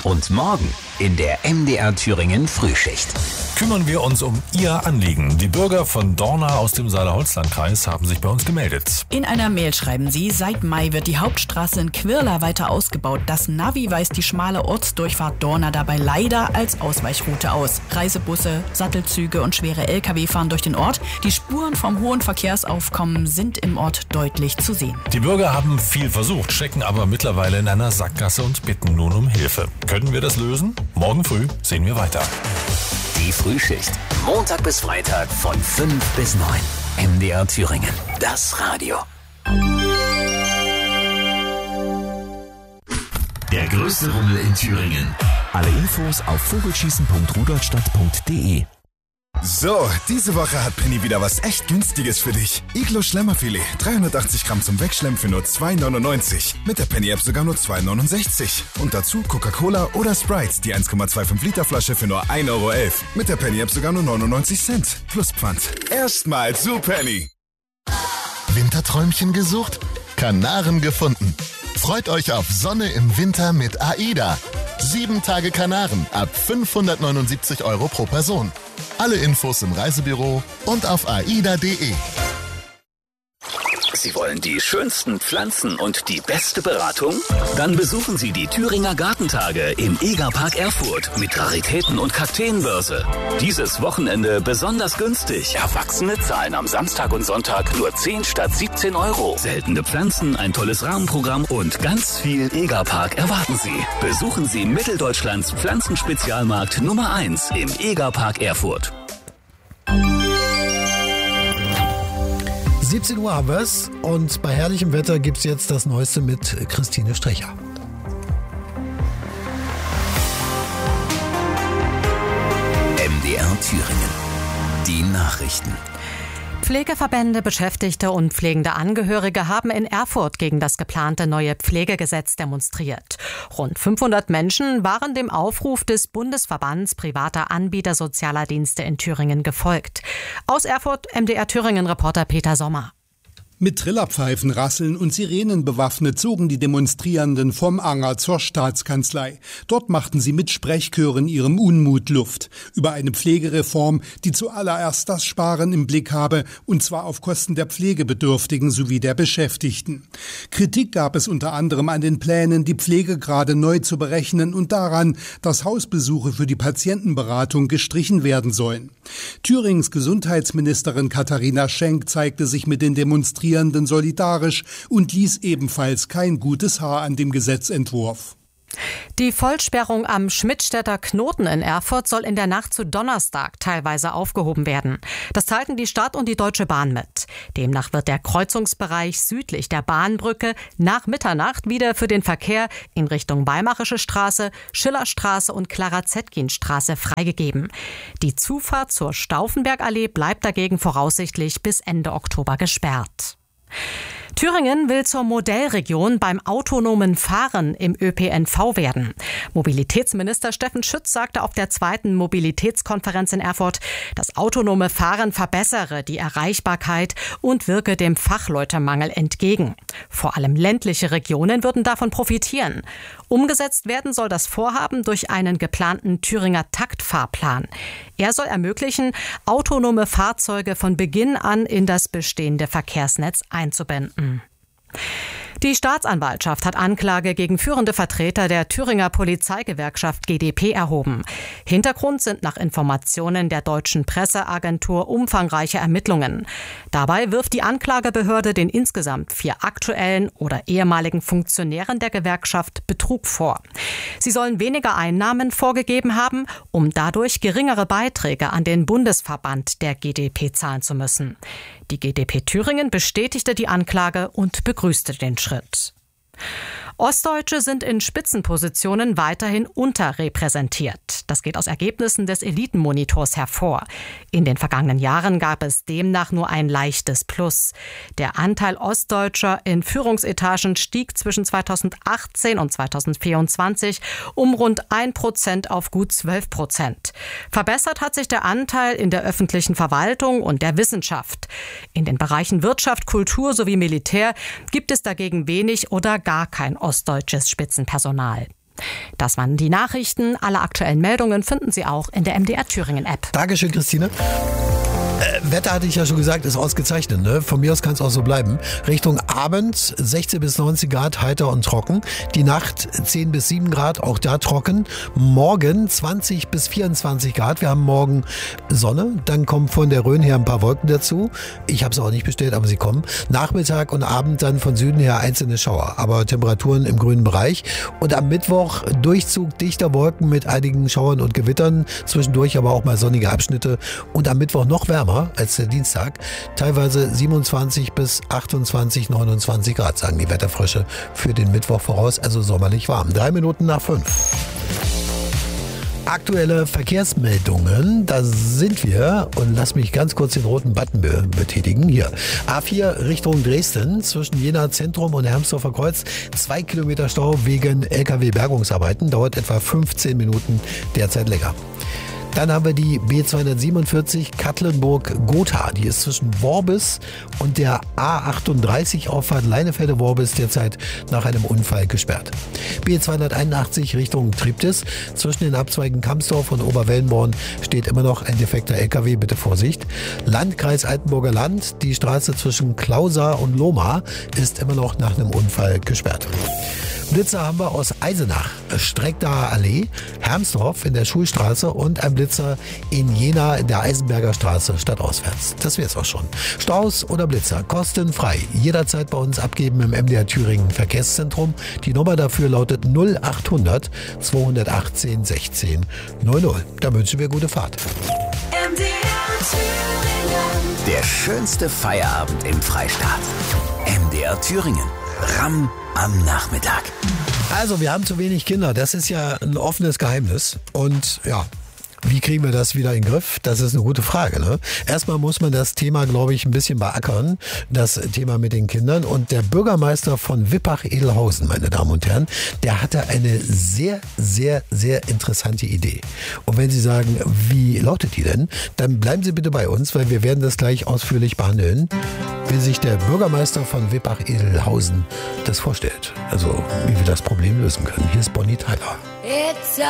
Und morgen in der MDR Thüringen Frühschicht kümmern wir uns um Ihr Anliegen. Die Bürger von Dorna aus dem Saale-Holzland-Kreis haben sich bei uns gemeldet. In einer Mail schreiben sie, seit Mai wird die Hauptstraße in Quirla weiter ausgebaut. Das Navi weist die schmale Ortsdurchfahrt Dorna dabei leider als Ausweichroute aus. Reisebusse, Sattelzüge und schwere Lkw fahren durch den Ort. Die Spuren vom hohen Verkehrsaufkommen sind im Ort deutlich zu sehen. Die Bürger haben viel versucht, stecken aber mittlerweile in einer Sackgasse und bitten nun um Hilfe. Können wir das lösen? Morgen früh sehen wir weiter. Die Frühschicht. Montag bis Freitag von 5 bis 9. MDR Thüringen. Das Radio. Der größte Rummel in Thüringen. Alle Infos auf vogelschießen.rudolstadt.de. So, diese Woche hat Penny wieder was echt Günstiges für dich. Iglo Schlemmerfilet, 380 Gramm zum Wegschlemmen für nur 2,99. Mit der Penny-App sogar nur 2,69. Und dazu Coca-Cola oder Sprite, die 1,25 Liter Flasche für nur 1,11 Euro. Mit der Penny-App sogar nur 99 Cent. Plus Pfand. Erstmal zu Penny. Winterträumchen gesucht? Kanaren gefunden. Freut euch auf Sonne im Winter mit AIDA. 7 Tage Kanaren ab 579 Euro pro Person. Alle Infos im Reisebüro und auf aida.de. Sie wollen die schönsten Pflanzen und die beste Beratung? Dann besuchen Sie die Thüringer Gartentage im Egerpark Erfurt mit Raritäten und Kakteenbörse. Dieses Wochenende besonders günstig. Erwachsene zahlen am Samstag und Sonntag nur 10 statt 17 Euro. Seltene Pflanzen, ein tolles Rahmenprogramm und ganz viel Egerpark erwarten Sie. Besuchen Sie Mitteldeutschlands Pflanzenspezialmarkt Nummer 1 im Egerpark Erfurt. 17 Uhr haben wir's und bei herrlichem Wetter gibt's jetzt das Neueste mit Christine Strecher. MDR Thüringen. Die Nachrichten. Pflegeverbände, Beschäftigte und pflegende Angehörige haben in Erfurt gegen das geplante neue Pflegegesetz demonstriert. Rund 500 Menschen waren dem Aufruf des Bundesverbands privater Anbieter sozialer Dienste in Thüringen gefolgt. Aus Erfurt MDR Thüringen-Reporter Peter Sommer. Mit Trillerpfeifen, Rasseln und Sirenen bewaffnet zogen die Demonstrierenden vom Anger zur Staatskanzlei. Dort machten sie mit Sprechchören ihrem Unmut Luft über eine Pflegereform, die zuallererst das Sparen im Blick habe, und zwar auf Kosten der Pflegebedürftigen sowie der Beschäftigten. Kritik gab es unter anderem an den Plänen, die Pflegegrade neu zu berechnen und daran, dass Hausbesuche für die Patientenberatung gestrichen werden sollen. Thürings Gesundheitsministerin Katharina Schenk zeigte sich mit den Demonstrierenden solidarisch und ließ ebenfalls kein gutes Haar an dem Gesetzentwurf. Die Vollsperrung am Schmidtstädter Knoten in Erfurt soll in der Nacht zu Donnerstag teilweise aufgehoben werden. Das teilten die Stadt und die Deutsche Bahn mit. Demnach wird der Kreuzungsbereich südlich der Bahnbrücke nach Mitternacht wieder für den Verkehr in Richtung Weimarische Straße, Schillerstraße und Clara-Zetkin-Straße freigegeben. Die Zufahrt zur Stauffenbergallee bleibt dagegen voraussichtlich bis Ende Oktober gesperrt. Thüringen will zur Modellregion beim autonomen Fahren im ÖPNV werden. Mobilitätsminister Steffen Schütz sagte auf der 2. Mobilitätskonferenz in Erfurt, das autonome Fahren verbessere die Erreichbarkeit und wirke dem Fachleutemangel entgegen. Vor allem ländliche Regionen würden davon profitieren. Umgesetzt werden soll das Vorhaben durch einen geplanten Thüringer Taktfahrplan. Er soll ermöglichen, autonome Fahrzeuge von Beginn an in das bestehende Verkehrsnetz einzubinden. Die Staatsanwaltschaft hat Anklage gegen führende Vertreter der Thüringer Polizeigewerkschaft GdP erhoben. Hintergrund sind nach Informationen der deutschen Presseagentur umfangreiche Ermittlungen. Dabei wirft die Anklagebehörde den insgesamt 4 aktuellen oder ehemaligen Funktionären der Gewerkschaft Betrug vor. Sie sollen weniger Einnahmen vorgegeben haben, um dadurch geringere Beiträge an den Bundesverband der GdP zahlen zu müssen. Die GdP Thüringen bestätigte die Anklage und begrüßte den Schritt. Ostdeutsche sind in Spitzenpositionen weiterhin unterrepräsentiert. Das geht aus Ergebnissen des Elitenmonitors hervor. In den vergangenen Jahren gab es demnach nur ein leichtes Plus. Der Anteil Ostdeutscher in Führungsetagen stieg zwischen 2018 und 2024 um rund 1% auf gut 12%. Verbessert hat sich der Anteil in der öffentlichen Verwaltung und der Wissenschaft. In den Bereichen Wirtschaft, Kultur sowie Militär gibt es dagegen wenig oder gar kein ostdeutsches Spitzenpersonal. Das waren die Nachrichten. Alle aktuellen Meldungen finden Sie auch in der MDR Thüringen App. Dankeschön, Christine. Wetter hatte ich ja schon gesagt, ist ausgezeichnet. Ne? Von mir aus kann es auch so bleiben. Richtung Abend 16 bis 19 Grad, heiter und trocken. Die Nacht 10 bis 7 Grad, auch da trocken. Morgen 20 bis 24 Grad. Wir haben morgen Sonne. Dann kommen von der Rhön her ein paar Wolken dazu. Ich habe es auch nicht bestellt, aber sie kommen. Nachmittag und Abend dann von Süden her einzelne Schauer. Aber Temperaturen im grünen Bereich. Und am Mittwoch Durchzug dichter Wolken mit einigen Schauern und Gewittern. Zwischendurch aber auch mal sonnige Abschnitte. Und am Mittwoch noch wärmer als der Dienstag. Teilweise 27 bis 28, 29 Grad, sagen die Wetterfrösche für den Mittwoch voraus. Also sommerlich warm. 3 Minuten nach 5. Aktuelle Verkehrsmeldungen, da sind wir und lass mich ganz kurz den roten Button betätigen. Hier, A4 Richtung Dresden, zwischen Jena Zentrum und Hermsdorfer Kreuz, 2 Kilometer Stau wegen LKW-Bergungsarbeiten, dauert etwa 15 Minuten, derzeit länger. Dann haben wir die B247 Katlenburg-Gotha. Die ist zwischen Worbis und der A38 Auffahrt Leinefelde-Worbis derzeit nach einem Unfall gesperrt. B281 Richtung Triptis. Zwischen den Abzweigen Kamsdorf und Oberwellenborn steht immer noch ein defekter LKW. Bitte Vorsicht. Landkreis Altenburger Land. Die Straße zwischen Klausa und Lohmar ist immer noch nach einem Unfall gesperrt. Blitzer haben wir aus Eisenach, Streckdaher Allee, Hermsdorf in der Schulstraße und ein Blitzer in Jena in der Eisenberger Straße stadtauswärts. Das wäre es auch schon. Staus oder Blitzer, kostenfrei. Jederzeit bei uns abgeben im MDR Thüringen Verkehrszentrum. Die Nummer dafür lautet 0800 218 16 00. Da wünschen wir gute Fahrt. MDR Thüringen. Der schönste Feierabend im Freistaat. MDR Thüringen. Ramm am Nachmittag. Also, wir haben zu wenig Kinder. Das ist ja ein offenes Geheimnis. Und ja, wie kriegen wir das wieder in den Griff? Das ist eine gute Frage. Ne? Erstmal muss man das Thema, glaube ich, ein bisschen beackern. Das Thema mit den Kindern. Und der Bürgermeister von Wippach-Edelhausen, meine Damen und Herren, der hatte eine sehr, sehr, sehr interessante Idee. Und wenn Sie sagen, wie lautet die denn? Dann bleiben Sie bitte bei uns, weil wir werden das gleich ausführlich behandeln, wie sich der Bürgermeister von Wippach-Edelhausen das vorstellt. Also, wie wir das Problem lösen können. Hier ist Bonnie Tyler.